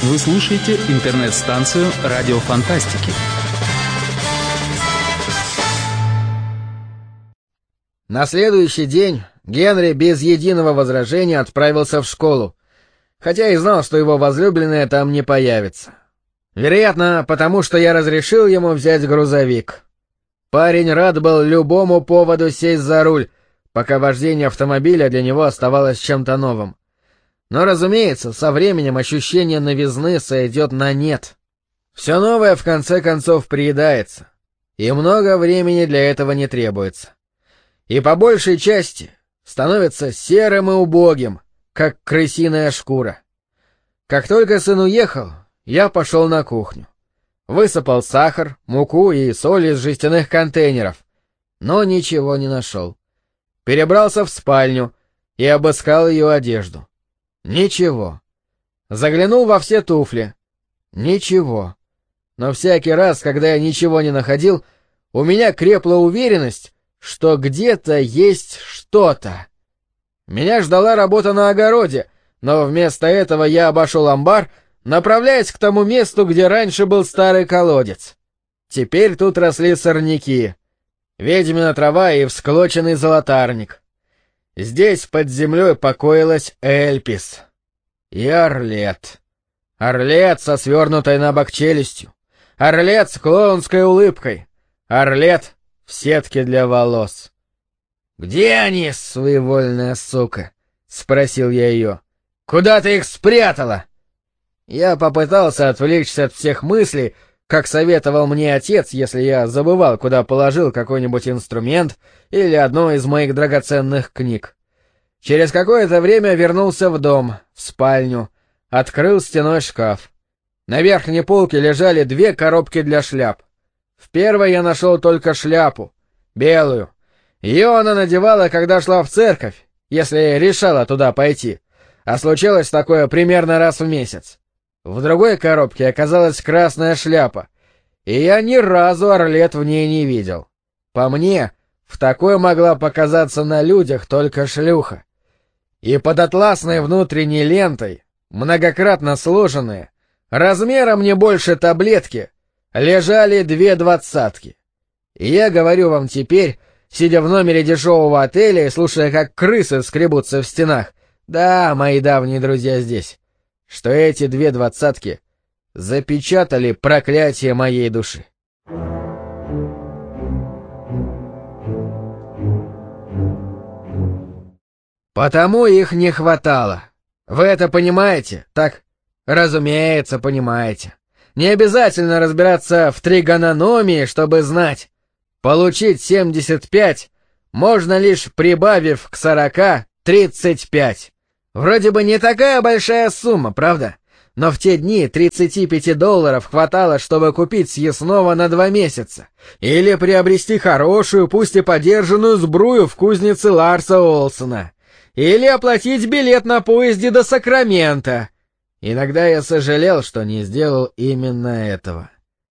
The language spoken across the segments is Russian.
Вы слушаете интернет-станцию «Радио Фантастики». На следующий день Генри без единого возражения отправился в школу, хотя и знал, что его возлюбленная там не появится. Вероятно, потому что я разрешил ему взять грузовик. Парень рад был любому поводу сесть за руль, пока вождение автомобиля для него оставалось чем-то новым. Но, разумеется, со временем ощущение новизны сойдет на нет. Все новое в конце концов приедается, и много времени для этого не требуется. И по большей части становится серым и убогим, как крысиная шкура. Как только сын уехал, я пошел на кухню. Высыпал сахар, муку и соль из жестяных контейнеров, но ничего не нашел. Перебрался в спальню и обыскал ее одежду. Ничего. Заглянул во все туфли. Ничего. Но всякий раз, когда я ничего не находил, у меня крепла уверенность, что где-то есть что-то. Меня ждала работа на огороде, но вместо этого я обошел амбар, направляясь к тому месту, где раньше был старый колодец. Теперь тут росли сорняки, ведьмина трава и всклоченный золотарник. Здесь под землей покоилась Эльпис и Орлет. Орлет со свернутой на бок челюстью, Орлет с клоунской улыбкой, Орлет в сетке для волос. «Где они, своевольная сука?» — спросил я ее. «Куда ты их спрятала?» Я попытался отвлечься от всех мыслей, как советовал мне отец, если я забывал, куда положил какой-нибудь инструмент или одну из моих драгоценных книг. Через какое-то время вернулся в дом, в спальню, открыл стеной шкаф. На верхней полке лежали 2 коробки для шляп. В первой я нашел только шляпу, белую. Ее она надевала, когда шла в церковь, если решала туда пойти, а случалось такое примерно раз в месяц. В другой коробке оказалась красная шляпа, и я ни разу Орлет в ней не видел. По мне, в такой могла показаться на людях только шлюха. И под атласной внутренней лентой, многократно сложенные, размером не больше таблетки, лежали 2 двадцатки. И я говорю вам теперь, сидя в номере дешевого отеля и слушая, как крысы скребутся в стенах, да, мои давние друзья здесь, что эти 2 двадцатки запечатали проклятие моей души. Потому их не хватало. Вы это понимаете? Так, разумеется, понимаете. Не обязательно разбираться в тригонометрии, чтобы знать. Получить 75 можно лишь прибавив к 40 35. Вроде бы не такая большая сумма, правда? Но в те дни $35 хватало, чтобы купить съестного на 2 месяца. Или приобрести хорошую, пусть и подержанную сбрую в кузнице Ларса Олсона. Или оплатить билет на поезде до Сакрамента. Иногда я сожалел, что не сделал именно этого.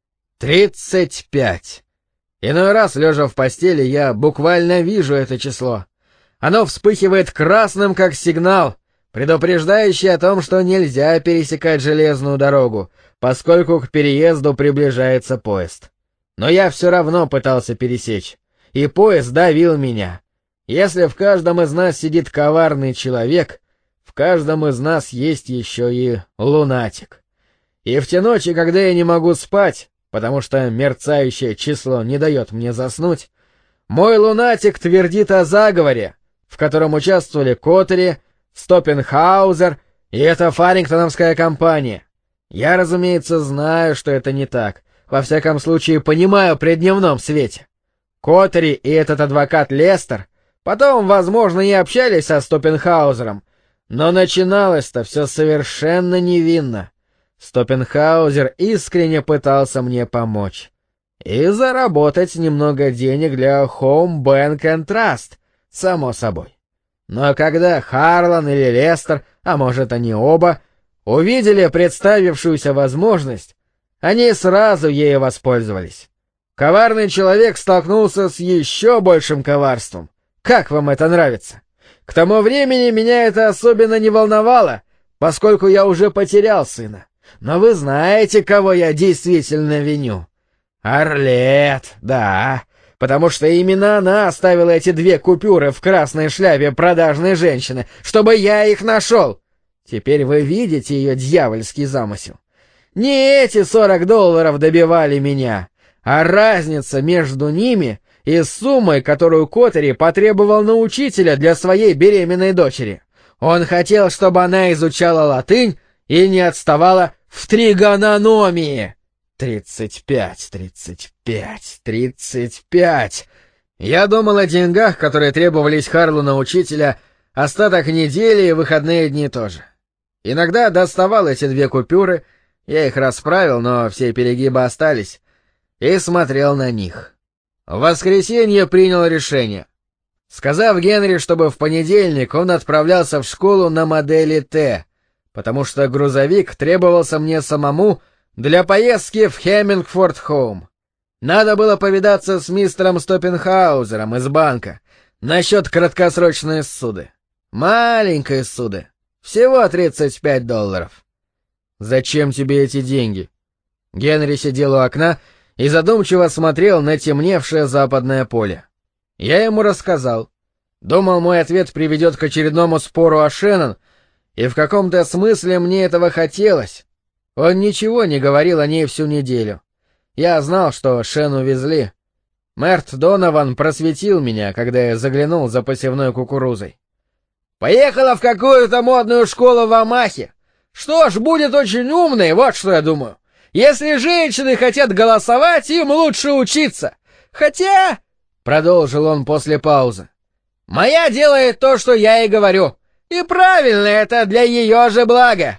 35. Иной раз, лежа в постели, я буквально вижу это число. Оно вспыхивает красным, как сигнал, предупреждающий о том, что нельзя пересекать железную дорогу, поскольку к переезду приближается поезд. Но я все равно пытался пересечь, и поезд давил меня. Если в каждом из нас сидит коварный человек, в каждом из нас есть еще и лунатик. И в те ночи, когда я не могу спать, потому что мерцающее число не дает мне заснуть, мой лунатик твердит о заговоре, в котором участвовали Коттери, Стоппенхаузер и эта фарингтоновская компания. Я, разумеется, знаю, что это не так, во всяком случае понимаю при дневном свете. Коттери и этот адвокат Лестер потом, возможно, и общались со Стоппенхаузером, но начиналось-то все совершенно невинно. Стоппенхаузер искренне пытался мне помочь. И заработать немного денег для Home Bank and Trust, само собой. Но когда Харлан или Лестер, а может они оба, увидели представившуюся возможность, они сразу ею воспользовались. Коварный человек столкнулся с еще большим коварством. Как вам это нравится? К тому времени меня это особенно не волновало, поскольку я уже потерял сына. Но вы знаете, кого я действительно виню? Арлет, да, потому что именно она оставила эти 2 купюры в красной шляпе продажной женщины, чтобы я их нашел. Теперь вы видите ее дьявольский замысел. Не эти $40 добивали меня, а разница между ними и суммой, которую Коттери потребовал на учителя для своей беременной дочери. Он хотел, чтобы она изучала латынь и не отставала в тригономии. 35, 35, 35. Я думал о деньгах, которые требовались Харлу на учителя, остаток недели и выходные дни тоже. Иногда доставал эти 2 купюры, я их расправил, но все перегибы остались, и смотрел на них. В воскресенье принял решение. Сказав Генри, чтобы в понедельник он отправлялся в школу на модели Т, потому что грузовик требовался мне самому для поездки в Хеммингфорд-Хоум. Надо было повидаться с мистером Стоппенхаузером из банка насчет краткосрочной ссуды. Маленькой ссуды. Всего $35. «Зачем тебе эти деньги?» Генри сидел у окна и задумчиво смотрел на темневшее западное поле. Я ему рассказал. Думал, мой ответ приведет к очередному спору о Шеннон, и в каком-то смысле мне этого хотелось. Он ничего не говорил о ней всю неделю. Я знал, что Шен увезли. Мэрт Донован просветил меня, когда я заглянул за посевной кукурузой. «Поехала в какую-то модную школу в Омахе. Что ж, будет очень умной, вот что я думаю. Если женщины хотят голосовать, им лучше учиться. Хотя...» — продолжил он после паузы. «Моя делает то, что я ей говорю. И правильно, это для ее же блага».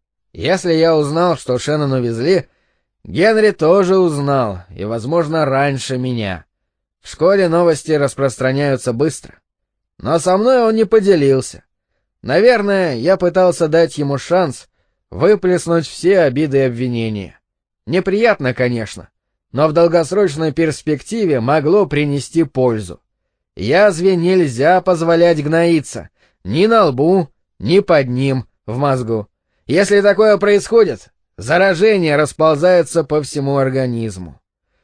Если я узнал, что Шеннон увезли, Генри тоже узнал, и, возможно, раньше меня. В школе новости распространяются быстро. Но со мной он не поделился. Наверное, я пытался дать ему шанс выплеснуть все обиды и обвинения. Неприятно, конечно, но в долгосрочной перспективе могло принести пользу. Язве нельзя позволять гноиться ни на лбу, ни под ним, в мозгу. Если такое происходит, заражение расползается по всему организму.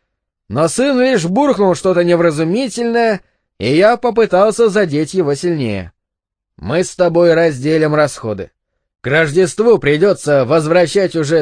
Но сын лишь буркнул что-то невразумительное, и я попытался задеть его сильнее. «Мы с тобой разделим расходы. К Рождеству придется возвращать уже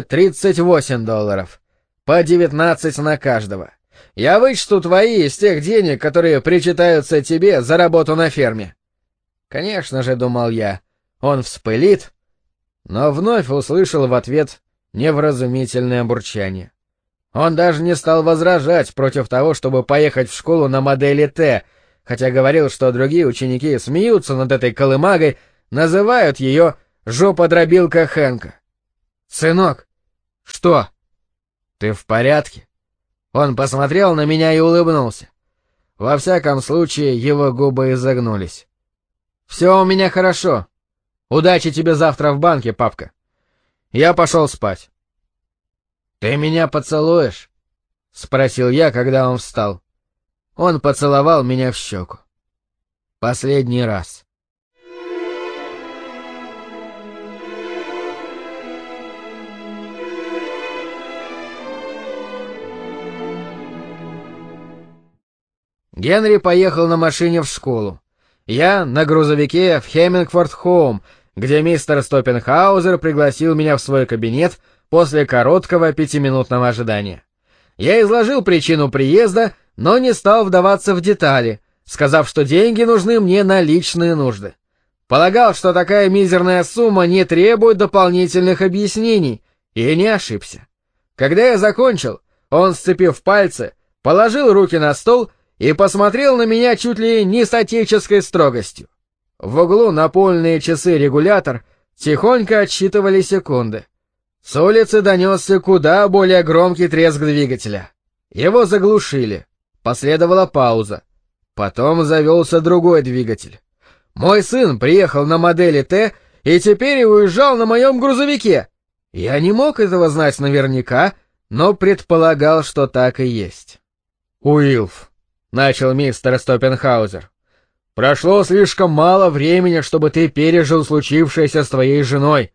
$38, по 19 на каждого. Я вычту твои из тех денег, которые причитаются тебе за работу на ферме». Конечно же, думал я, он вспылит, но вновь услышал в ответ невразумительное бурчание. Он даже не стал возражать против того, чтобы поехать в школу на модели Т, хотя говорил, что другие ученики смеются над этой колымагой, называют ее «жоподробилка Хэнка». «Сынок!» «Что?» «Ты в порядке?» Он посмотрел на меня и улыбнулся. Во всяком случае, его губы изогнулись. «Все у меня хорошо. Удачи тебе завтра в банке, папка». Я пошел спать. «Ты меня поцелуешь?» — спросил я, когда он встал. Он поцеловал меня в щеку. Последний раз. Генри поехал на машине в школу. Я на грузовике в Хеммингфорд-Хоум, где мистер Стоппенхаузер пригласил меня в свой кабинет после короткого 5-минутного ожидания. Я изложил причину приезда, но не стал вдаваться в детали, сказав, что деньги нужны мне на личные нужды. Полагал, что такая мизерная сумма не требует дополнительных объяснений, и не ошибся. Когда я закончил, он, сцепив пальцы, положил руки на стол и посмотрел на меня чуть ли не с отеческой строгостью. В углу напольные часы-регулятор тихонько отсчитывали секунды. С улицы донесся куда более громкий треск двигателя. Его заглушили. Последовала пауза. Потом завелся другой двигатель. Мой сын приехал на модели Т и теперь уезжал на моем грузовике. Я не мог этого знать наверняка, но предполагал, что так и есть. «Уилф», — начал мистер Стоппенхаузер, — «прошло слишком мало времени, чтобы ты пережил случившееся с твоей женой,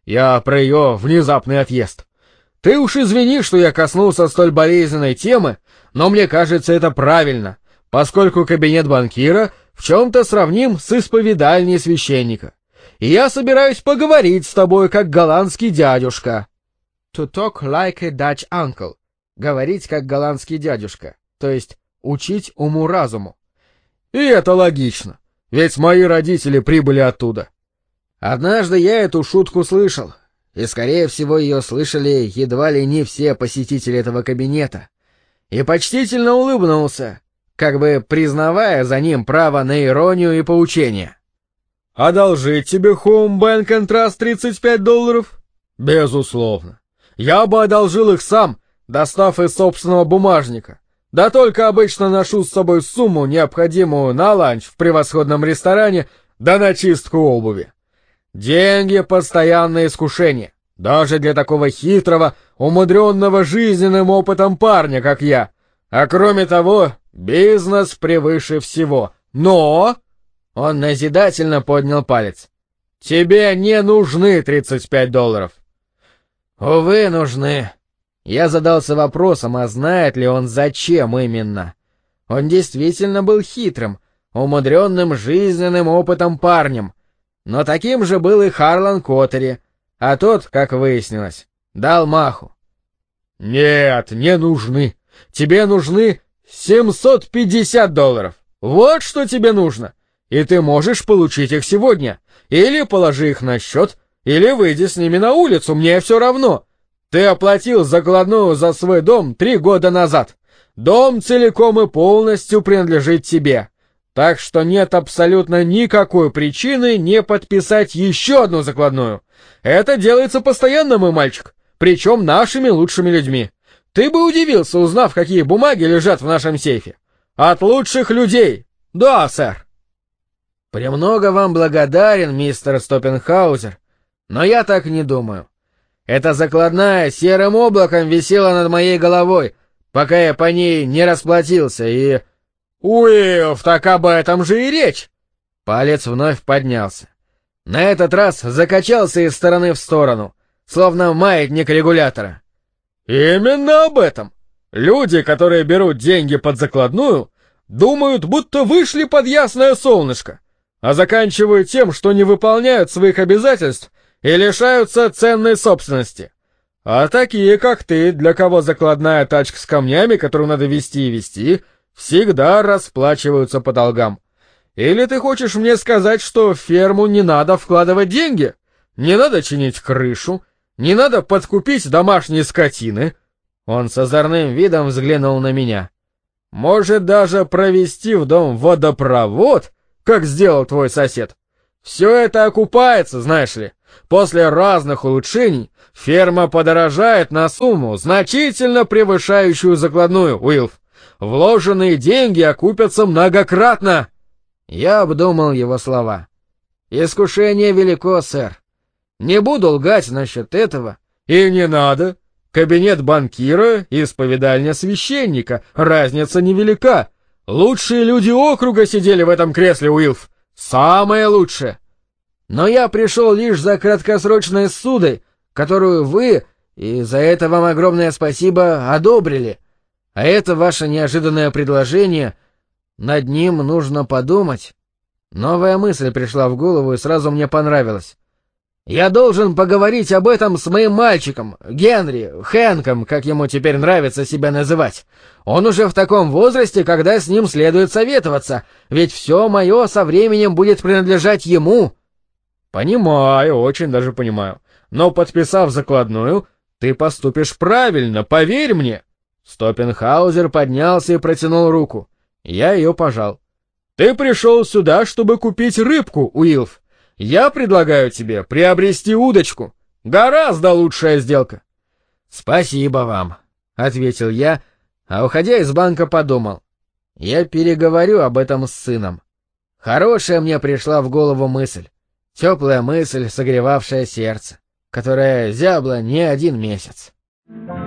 Я про ее внезапный отъезд. Ты уж извини, что я коснулся столь болезненной темы, но мне кажется, это правильно, поскольку кабинет банкира в чем-то сравним с исповедальней священника. И я собираюсь поговорить с тобой, как голландский дядюшка. To talk like a Dutch uncle. Говорить, как голландский дядюшка. То есть учить уму-разуму. И это логично, ведь мои родители прибыли оттуда. Однажды я эту шутку слышал, и, скорее всего, ее слышали едва ли не все посетители этого кабинета. И почтительно улыбнулся, как бы признавая за ним право на иронию и поучение. «Одолжить тебе Home Bank and Trust $35? Безусловно. Я бы одолжил их сам, достав из собственного бумажника. Да только обычно ношу с собой сумму, необходимую на ланч в превосходном ресторане, да на чистку обуви. Деньги — постоянное искушение, даже для такого хитрого, умудренного жизненным опытом парня, как я. А кроме того, бизнес превыше всего. Но...» Он назидательно поднял палец. «Тебе не нужны $35. «Увы, нужны». Я задался вопросом, а знает ли он, зачем именно. Он действительно был хитрым, умудренным жизненным опытом парнем. Но таким же был и Харлан Коттери, а тот, как выяснилось, дал маху. «Нет, не нужны. Тебе нужны $750. Вот что тебе нужно. И ты можешь получить их сегодня. Или положи их на счет, или выйди с ними на улицу, мне все равно. Ты оплатил закладную за свой дом 3 года назад. Дом целиком и полностью принадлежит тебе. Так что нет абсолютно никакой причины не подписать еще одну закладную. Это делается постоянно, мой мальчик, причем нашими лучшими людьми. Ты бы удивился, узнав, какие бумаги лежат в нашем сейфе. От лучших людей. Да, сэр». «Премного вам благодарен, мистер Стоппенхаузер, но я так не думаю. Эта закладная серым облаком висела над моей головой, пока я по ней не расплатился, и...» «Уилф, так об этом же и речь!» Палец вновь поднялся. На этот раз закачался из стороны в сторону, словно маятник регулятора. «Именно об этом! Люди, которые берут деньги под закладную, думают, будто вышли под ясное солнышко, а заканчивают тем, что не выполняют своих обязательств и лишаются ценной собственности. А такие, как ты, для кого закладная тачка с камнями, которую надо везти и везти, всегда расплачиваются по долгам. Или ты хочешь мне сказать, что в ферму не надо вкладывать деньги? Не надо чинить крышу? Не надо подкупить домашние скотины?» Он с озорным видом взглянул на меня. «Может, даже провести в дом водопровод, как сделал твой сосед? Все это окупается, знаешь ли. После разных улучшений ферма подорожает на сумму, значительно превышающую закладную, Уилф. Вложенные деньги окупятся многократно». Я обдумал его слова. «Искушение велико, сэр. Не буду лгать насчет этого». «И не надо. Кабинет банкира и исповедальня священника. Разница невелика. Лучшие люди округа сидели в этом кресле, Уилф. Самое лучшее. Но я пришел лишь за краткосрочной ссудой, которую вы, и за это вам огромное спасибо, одобрили. А это ваше неожиданное предложение, над ним нужно подумать». Новая мысль пришла в голову и сразу мне понравилась. «Я должен поговорить об этом с моим мальчиком, Генри, Хэнком, как ему теперь нравится себя называть. Он уже в таком возрасте, когда с ним следует советоваться, ведь все мое со временем будет принадлежать ему». «Понимаю, очень даже понимаю. Но подписав закладную, ты поступишь правильно, поверь мне». Стоппенхаузер поднялся и протянул руку. Я ее пожал. «Ты пришел сюда, чтобы купить рыбку, Уилф. Я предлагаю тебе приобрести удочку. Гораздо лучшая сделка». «Спасибо вам», — ответил я, а, уходя из банка, подумал. Я переговорю об этом с сыном. Хорошая мне пришла в голову мысль. Теплая мысль, согревавшая сердце, которая зябла не один месяц.